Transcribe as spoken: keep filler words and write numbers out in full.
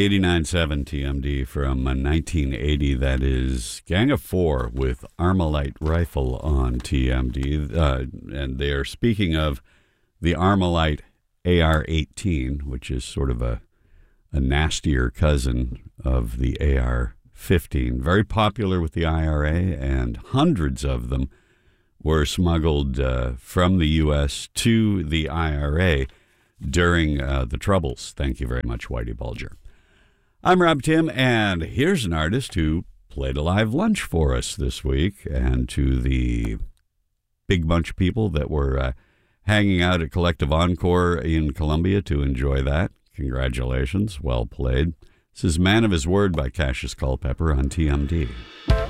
eighty-nine point seven T M D from uh, nineteen eighty. That is Gang of Four with Armalite Rifle on T M D. Uh, and they are speaking of the Armalite A R eighteen, which is sort of a, a nastier cousin of the A R fifteen. Very popular with the I R A, and hundreds of them were smuggled uh, from the U S to the I R A during uh, the Troubles. Thank you very much, Whitey Bulger. I'm Rob Tim, and here's an artist who played a live lunch for us this week, and to the big bunch of people that were uh, hanging out at Collective Encore in Columbia to enjoy that. Congratulations. Well played. This is Man of His Word by Cassius Culpepper on T M D.